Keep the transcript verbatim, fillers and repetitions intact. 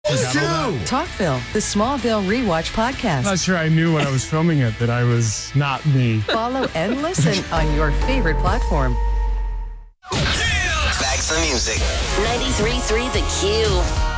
It's true. Talkville, the Smallville Rewatch podcast. I'm not sure I knew when I was filming it that I was not me. Follow and listen on your favorite platform. Back to the music. ninety-three point three The Q.